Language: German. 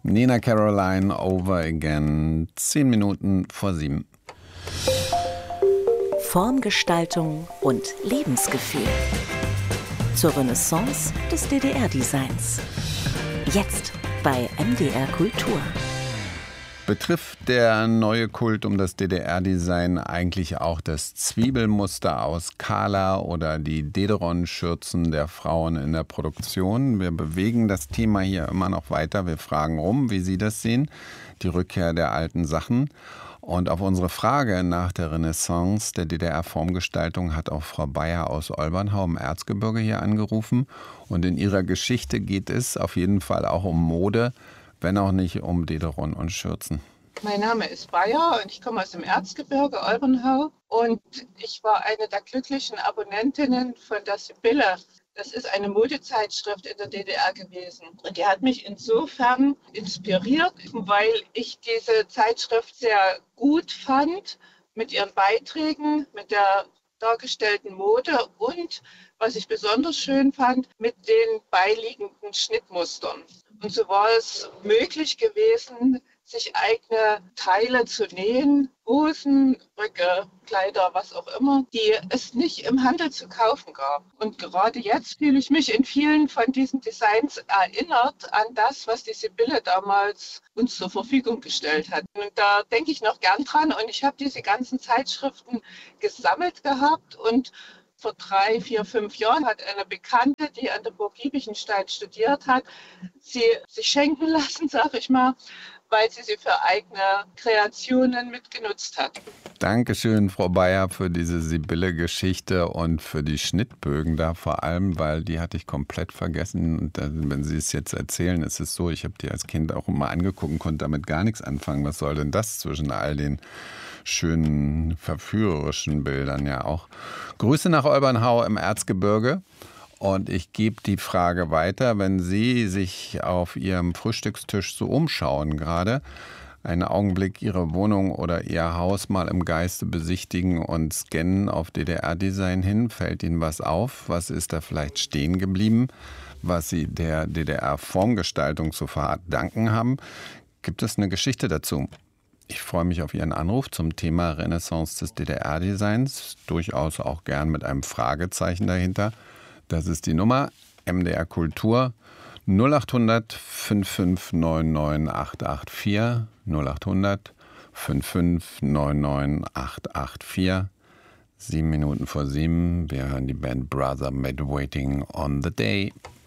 Nina Caroline, Over Again, 10 Minuten vor 7. Formgestaltung und Lebensgefühl. Zur Renaissance des DDR-Designs. Jetzt bei MDR Kultur. Betrifft der neue Kult um das DDR-Design eigentlich auch das Zwiebelmuster aus Kala oder die Dederon-Schürzen der Frauen in der Produktion? Wir bewegen das Thema hier immer noch weiter. Wir fragen rum, wie Sie das sehen, die Rückkehr der alten Sachen. Und auf unsere Frage nach der Renaissance der DDR-Formgestaltung hat auch Frau Bayer aus Olbernhau im Erzgebirge hier angerufen. Und in ihrer Geschichte geht es auf jeden Fall auch um Mode, wenn auch nicht um Dederon und Schürzen. Mein Name ist Bayer und ich komme aus dem Erzgebirge Olbernhau und ich war eine der glücklichen Abonnentinnen von der Sibylle. Das ist eine Modezeitschrift in der DDR gewesen und die hat mich insofern inspiriert, weil ich diese Zeitschrift sehr gut fand mit ihren Beiträgen, mit der dargestellten Mode und, was ich besonders schön fand, mit den beiliegenden Schnittmustern. Und so war es möglich gewesen, sich eigene Teile zu nähen, Hosen, Röcke, Kleider, was auch immer, die es nicht im Handel zu kaufen gab. Und gerade jetzt fühle ich mich in vielen von diesen Designs erinnert an das, was die Sibylle damals uns zur Verfügung gestellt hat. Und da denke ich noch gern dran und ich habe diese ganzen Zeitschriften gesammelt gehabt und vor 3, 4, 5 Jahren hat eine Bekannte, die an der Burg Giebichenstein studiert hat, sie sich schenken lassen, sag ich mal, weil sie für eigene Kreationen mitgenutzt hat. Dankeschön, Frau Bayer, für diese Sibylle-Geschichte und für die Schnittbögen da vor allem, weil die hatte ich komplett vergessen. Und wenn Sie es jetzt erzählen, ist es so, ich habe die als Kind auch immer angeguckt und konnte damit gar nichts anfangen. Was soll denn das zwischen all den schönen, verführerischen Bildern ja auch? Grüße nach Olbernhau im Erzgebirge. Und ich gebe die Frage weiter, wenn Sie sich auf Ihrem Frühstückstisch so umschauen gerade, einen Augenblick Ihre Wohnung oder Ihr Haus mal im Geiste besichtigen und scannen auf DDR-Design hin, fällt Ihnen was auf? Was ist da vielleicht stehen geblieben, was Sie der DDR-Formgestaltung zu verdanken haben? Gibt es eine Geschichte dazu? Ich freue mich auf Ihren Anruf zum Thema Renaissance des DDR-Designs, durchaus auch gern mit einem Fragezeichen dahinter. Das ist die Nummer MDR Kultur 0800 5599 884 0800 5599 884. 7 Minuten vor 7. Wir hören die Band Brother Made Waiting on the Day.